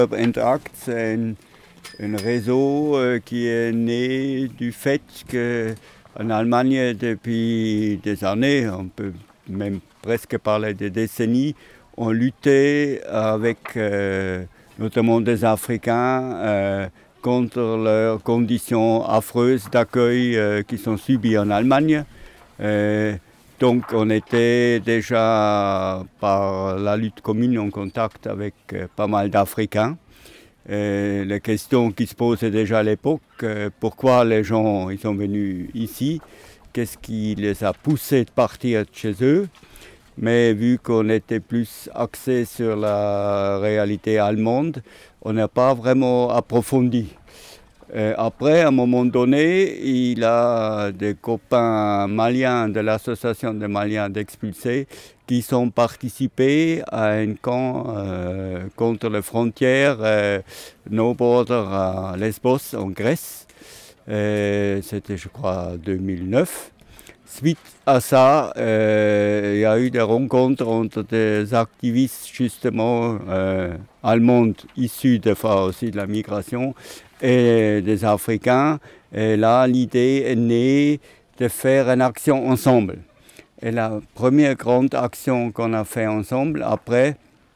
Interact, c'est un réseau qui est né du fait qu'en Allemagne, depuis des années, on peut même presque parler de décennies, on luttait avec notamment des Africains contre leurs conditions affreuses d'accueil qui sont subies en Allemagne. Donc on était déjà par la lutte commune en contact avec pas mal d'Africains. La question qui se posait déjà à l'époque, pourquoi les gens ils sont venus ici, qu'est-ce qui les a poussés de partir de chez eux. Mais vu qu'on était plus axé sur la réalité allemande, on n'a pas vraiment approfondi. Après, à un moment donné, il a des copains maliens de l'association des Maliens d'expulsés qui sont participés à un camp contre les frontières No Border à Lesbos, en Grèce. C'était, je crois, 2009. Suite à ça, il y a eu des rencontres entre des activistes justement allemands issus des fois aussi de la migration et des Africains. Et là, l'idée est née de faire une action ensemble. Et la première grande action qu'on a fait ensemble, après,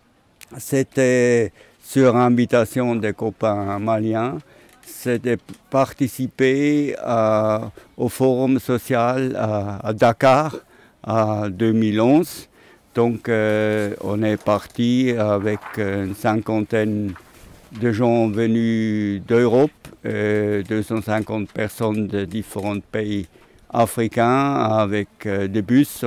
c'était sur invitation des copains maliens, c'est de participer au forum social à Dakar en 2011. Donc on est parti avec une cinquantaine de gens venus d'Europe, 250 personnes de différents pays africains avec des bus.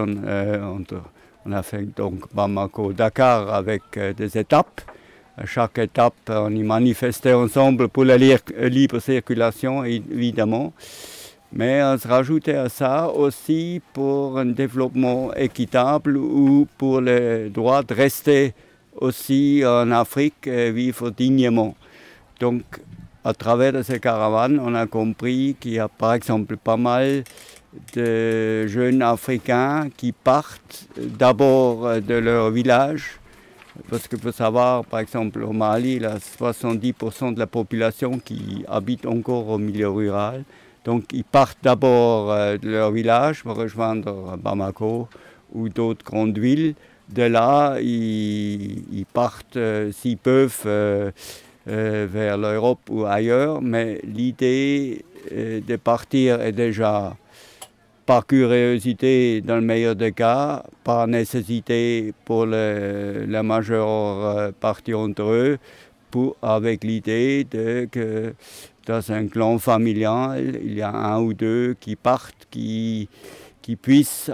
On a fait donc Bamako-Dakar avec des étapes. À chaque étape, on y manifestait ensemble pour la libre circulation, évidemment. Mais on se rajoutait à ça aussi pour un développement équitable ou pour le droit de rester aussi en Afrique et vivre dignement. Donc, à travers de ces caravanes, on a compris qu'il y a par exemple pas mal de jeunes Africains qui partent d'abord de leur village. Parce qu'il faut savoir, par exemple, au Mali, il y a 70% de la population qui habite encore au milieu rural. Donc, ils partent d'abord de leur village pour rejoindre Bamako ou d'autres grandes villes. De là, ils partent, s'ils peuvent, vers l'Europe ou ailleurs. Mais l'idée de partir est déjà par curiosité dans le meilleur des cas, par nécessité pour la majeure partie d'entre eux, avec l'idée que dans un clan familial, il y a un ou deux qui partent, qui puissent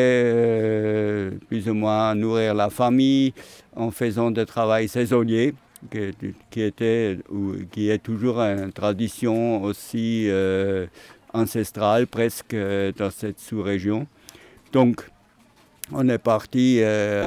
après plus ou moins nourrir la famille en faisant des travail saisonniers, qui est toujours une tradition aussi ancestrale presque dans cette sous-région. Donc on est parti